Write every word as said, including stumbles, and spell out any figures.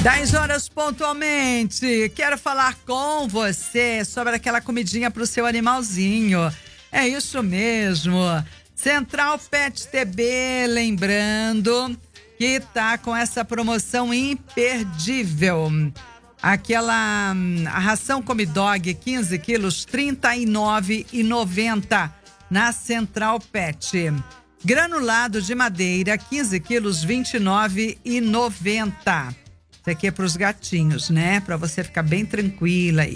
dez horas pontualmente. Quero falar com você sobre aquela comidinha para o seu animalzinho. É isso mesmo. Central Pet T B, lembrando que tá com essa promoção imperdível. Aquela a ração Come Dog quinze quilos, trinta e nove reais e noventa centavos na Central Pet. Granulado de madeira, quinze quilos, vinte e nove reais e noventa centavos. Isso aqui é para os gatinhos, né? Para você ficar bem tranquila aí.